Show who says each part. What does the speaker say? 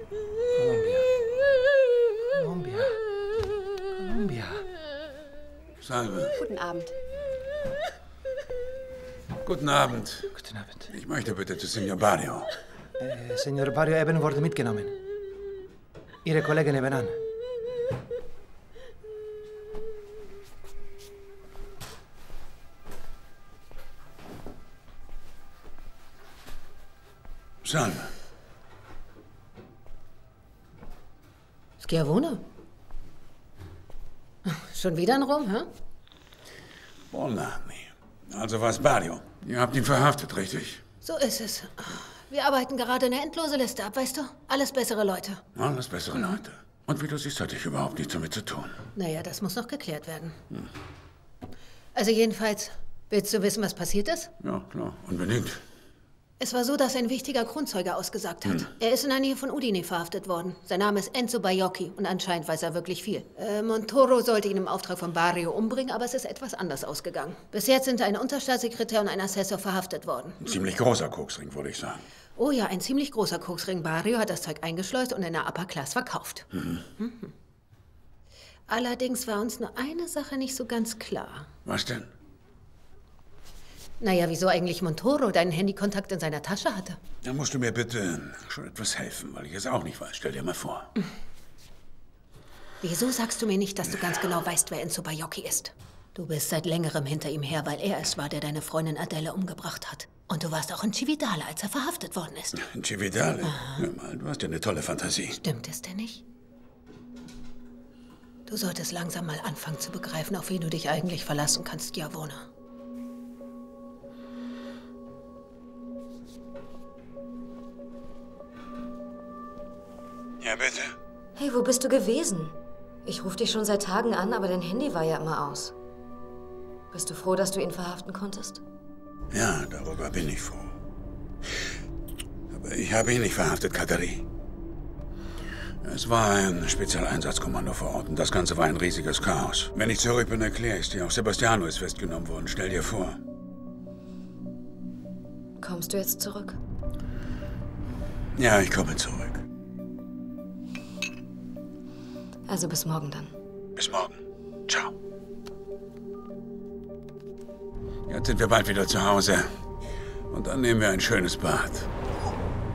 Speaker 1: Colombia. Colombia. Colombia.
Speaker 2: Salve.
Speaker 3: Guten Abend.
Speaker 2: Guten Abend.
Speaker 1: Guten Abend.
Speaker 2: Ich möchte bitte zu Signor Barrio.
Speaker 1: Signor Barrio eben wurde mitgenommen. Ihre Kollegen nebenan.
Speaker 2: Salve.
Speaker 4: Schiavone? Schon wieder in Rom, hä?
Speaker 2: Bolnami. Also was Barrio. Ihr habt ihn verhaftet, richtig?
Speaker 4: So ist es. Wir arbeiten gerade eine endlose Liste ab, weißt du? Alles bessere Leute.
Speaker 2: Alles bessere Leute. Und wie du siehst, hatte ich überhaupt nichts damit zu tun.
Speaker 4: Naja, das muss noch geklärt werden. Also jedenfalls, willst du wissen, was passiert ist?
Speaker 2: Ja, klar. Unbedingt.
Speaker 4: Es war so, dass ein wichtiger Kronzeuge ausgesagt hat. Er ist in der Nähe von Udine verhaftet worden. Sein Name ist Enzo Baiocchi und anscheinend weiß er wirklich viel. Montoro sollte ihn im Auftrag von Barrio umbringen, aber es ist etwas anders ausgegangen. Bis jetzt sind ein Unterstaatssekretär und ein Assessor verhaftet worden.
Speaker 2: Ein ziemlich großer Koksring, würde ich sagen.
Speaker 4: Oh ja, ein ziemlich großer Koksring. Barrio hat das Zeug eingeschleust und in der Upper Class verkauft. Allerdings war uns nur eine Sache nicht so ganz klar.
Speaker 2: Was denn?
Speaker 4: Naja, wieso eigentlich Montoro deinen Handykontakt in seiner Tasche hatte?
Speaker 2: Da musst du mir bitte schon etwas helfen, weil ich es auch nicht weiß. Stell dir mal vor.
Speaker 4: Wieso sagst du mir nicht, dass du ganz genau weißt, wer Enzo Baiocchi ist? Du bist seit längerem hinter ihm her, weil er es war, der deine Freundin Adele umgebracht hat. Und du warst auch in Cividale, als er verhaftet worden ist.
Speaker 2: In Cividale? Hör mal, du hast ja eine tolle Fantasie.
Speaker 4: Stimmt es denn nicht? Du solltest langsam mal anfangen zu begreifen, auf wen du dich eigentlich verlassen kannst, Schiavone.
Speaker 2: Ja, bitte?
Speaker 3: Hey, wo bist du gewesen? Ich rufe dich schon seit Tagen an, aber dein Handy war ja immer aus. Bist du froh, dass du ihn verhaften konntest?
Speaker 2: Ja, darüber bin ich froh. Aber ich habe ihn nicht verhaftet, Kateri. Es war ein Spezialeinsatzkommando vor Ort und das Ganze war ein riesiges Chaos. Wenn ich zurück bin, erkläre ich dir. Auch Sebastiano ist festgenommen worden. Stell dir vor.
Speaker 3: Kommst du jetzt zurück?
Speaker 2: Ja, ich komme zurück.
Speaker 3: Also bis morgen dann.
Speaker 2: Bis morgen. Ciao. Jetzt sind wir bald wieder zu Hause. Und dann nehmen wir ein schönes Bad.